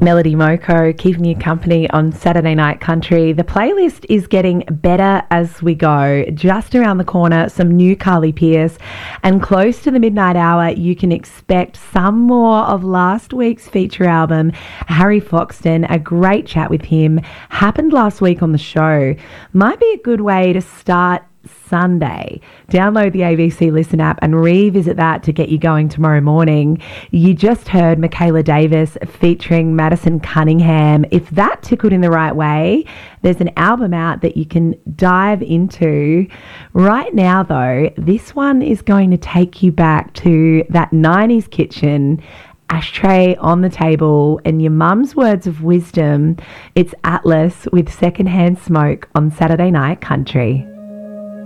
Melody Moko keeping you company on Saturday Night Country. The playlist is getting better as we go. Just around the corner, some new Carly Pearce, and close to the midnight hour, you can expect some more of last week's feature album, Harry Foxton. A great chat with him happened last week on the show. Might be a good way to start Sunday. Download the ABC Listen app and revisit that to get you going tomorrow morning. You just heard Michaela Davis featuring Madison Cunningham. If that tickled in the right way, there's an album out that you can dive into. Right now, though, this one is going to take you back to that 90s kitchen, ashtray on the table, and your mum's words of wisdom. It's Atlas with Secondhand Smoke on Saturday Night Country.